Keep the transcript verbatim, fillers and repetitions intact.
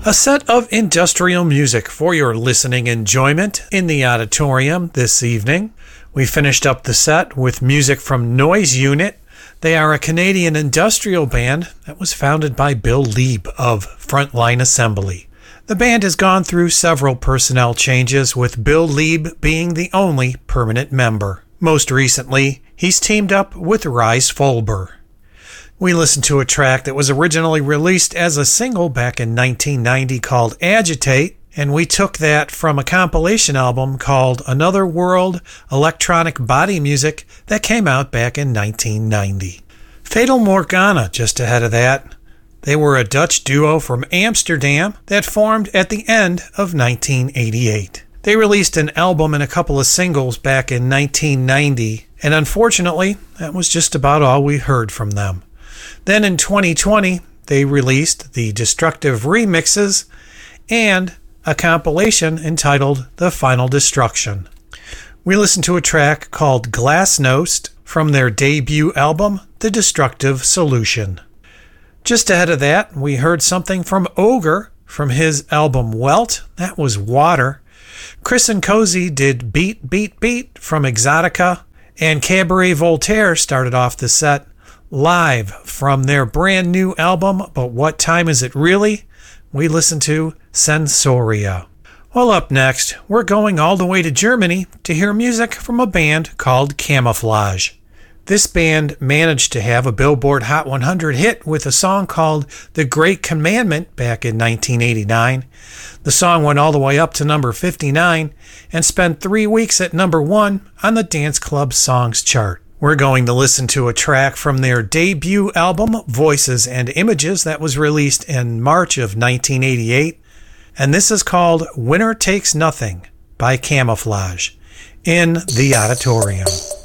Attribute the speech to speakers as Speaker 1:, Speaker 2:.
Speaker 1: A set of industrial music for your listening enjoyment in the auditorium this evening. We finished up the set with music from Noise Unit. They are a Canadian industrial band that was founded by Bill Leeb of Frontline Assembly. The band has gone through several personnel changes, with Bill Leeb being the only permanent member. Most recently, he's teamed up with Rhys Fulber. We listened to a track that was originally released as a single back in nineteen ninety called Agitate, and we took that from a compilation album called Another World Electronic Body Music that came out back in nineteen ninety. Fatal Morgana just ahead of that. They were a Dutch duo from Amsterdam that formed at the end of nineteen eighty-eight. They released an album and a couple of singles back in nineteen ninety, and unfortunately, that was just about all we heard from them. Then in twenty twenty, they released the Destructive Remixes and a compilation entitled The Final Destruction. We listened to a track called Glasnost from their debut album, The Destructive Solution. Just ahead of that, we heard something from Ogre from his album Welt. That was Water. Chris and Cozy did Beat, Beat, Beat from Exotica. And Cabaret Voltaire started off the set live from their brand new album, But What Time Is It Really? We listened to Sensoria. Well, up next, we're going all the way to Germany to hear music from a band called Camouflage. This band managed to have a Billboard Hot one hundred hit with a song called The Great Commandment back in nineteen eighty-nine. The song went all the way up to number fifty-nine and spent three weeks at number one on the Dance Club Songs chart. We're going to listen to a track from their debut album, Voices and Images, that was released in March of nineteen eighty-eight. And this is called Winner Takes Nothing by Camouflage in the Auditorium.